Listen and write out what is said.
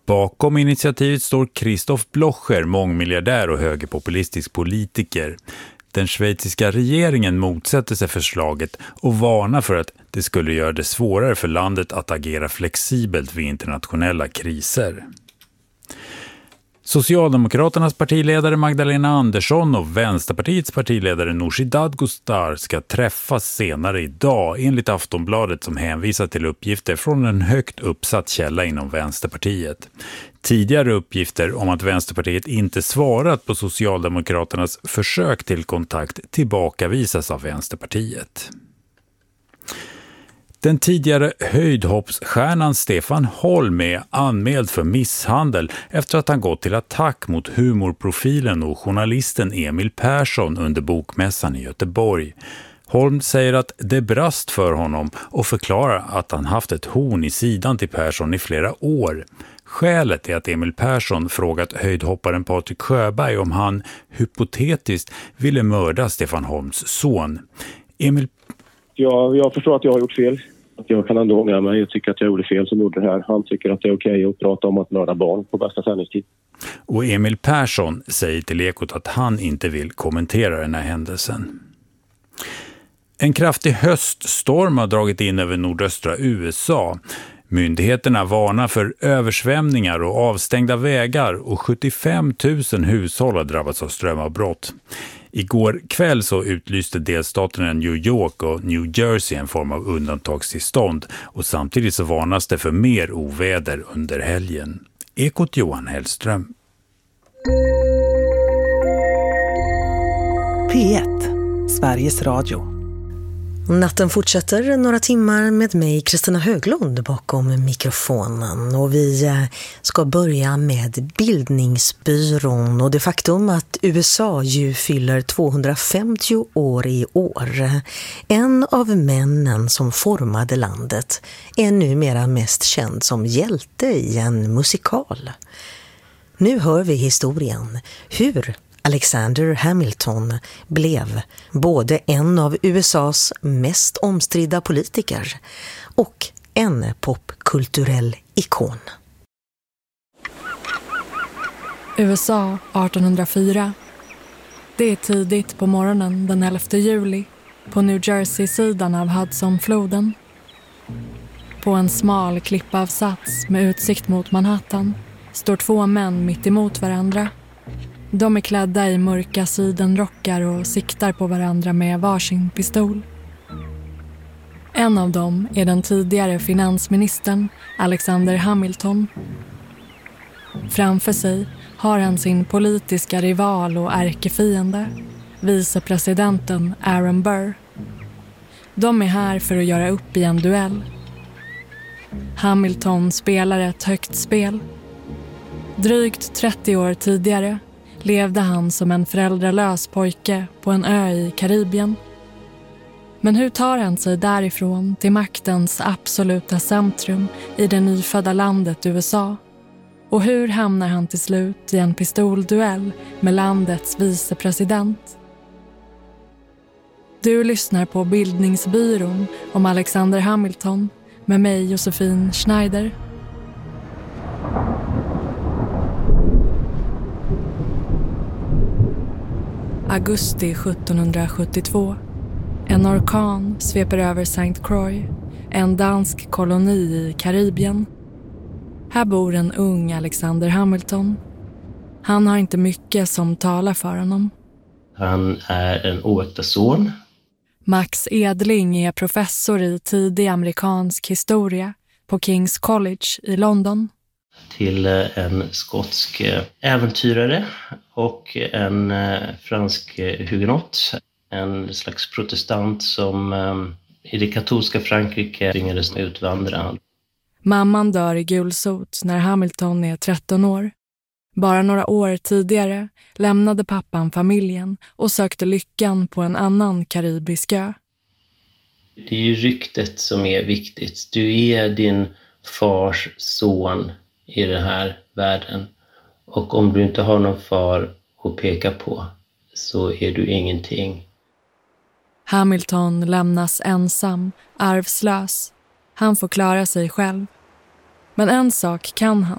Bakom initiativet står Christoph Blocher, mångmiljardär och högerpopulistisk politiker. Den schweiziska regeringen motsätter sig förslaget och varnar för att det skulle göra det svårare för landet att agera flexibelt vid internationella kriser. Socialdemokraternas partiledare Magdalena Andersson och Vänsterpartiets partiledare Nooshi Dadgostar ska träffas senare idag enligt Aftonbladet, som hänvisar till uppgifter från en högt uppsatt källa inom Vänsterpartiet. Tidigare uppgifter om att Vänsterpartiet inte svarat på Socialdemokraternas försök till kontakt tillbakavisas av Vänsterpartiet. Den tidigare höjdhoppsstjärnan Stefan Holm är anmäld för misshandel efter att han gått till attack mot humorprofilen och journalisten Emil Persson under bokmässan i Göteborg. Holm säger att det brast för honom och förklarar att han haft ett horn i sidan till Persson i flera år. Skälet är att Emil Persson frågat höjdhopparen Patrik Sjöberg om han hypotetiskt ville mörda Stefan Holms son. Jag förstår att jag har gjort fel. Jag kan ändå ångra mig. Jag tycker att jag gjorde fel som gjorde det här. Han tycker att det är okej att prata om att mörda barn på bästa sändningstid. Och Emil Persson säger till Ekot att han inte vill kommentera den här händelsen. En kraftig höststorm har dragit in över nordöstra USA. Myndigheterna varnar för översvämningar och avstängda vägar och 75 000 hushåll har drabbats av strömavbrott. Igår kväll så utlyste delstaterna New York och New Jersey en form av undantagstillstånd och samtidigt så varnas det för mer oväder under helgen. Ekot Johan Hellström. P1, Sveriges Radio. Natten fortsätter några timmar med mig, Kristina Höglund, bakom mikrofonen. Och vi ska börja med Bildningsbyrån och det faktum att USA ju fyller 250 år i år. En av männen som formade landet är numera mest känd som hjälte i en musikal. Nu hör vi historien hur Alexander Hamilton blev både en av USAs mest omstridda politiker och en popkulturell ikon. USA 1804. Det är tidigt på morgonen den 11 juli på New Jersey-sidan av Hudsonfloden. På en smal klippavsats med utsikt mot Manhattan står två män mitt emot varandra. De är klädda i mörka sidenrockar och siktar på varandra med varsin pistol. En av dem är den tidigare finansministern Alexander Hamilton. Framför sig har han sin politiska rival och ärkefiende, vicepresidenten Aaron Burr. De är här för att göra upp i en duell. Hamilton spelar ett högt spel. Drygt 30 år tidigare levde han som en föräldralös pojke på en ö i Karibien. Men hur tar han sig därifrån till maktens absoluta centrum i det nyfödda landet USA? Och hur hamnar han till slut i en pistolduell med landets vicepresident? Du lyssnar på Bildningsbyrån om Alexander Hamilton med mig, Josefin Schneider. Augusti 1772. En orkan sveper över St. Croix, en dansk koloni i Karibien. Här bor en ung Alexander Hamilton. Han har inte mycket som talar för honom. Han är en oäkta son. Max Edling är professor i tidig amerikansk historia på King's College i London. Till en skotsk äventyrare och en fransk hugenot. En slags protestant som i det katolska Frankrike tvingades utvandra. Mamman dör i gulsot när Hamilton är 13 år. Bara några år tidigare lämnade pappan familjen och sökte lyckan på en annan karibisk ö. Det är ju ryktet som är viktigt. Du är din fars son i den här världen. Och om du inte har någon far att peka på så är du ingenting. Hamilton lämnas ensam, arvslös. Han får klara sig själv. Men en sak kan han.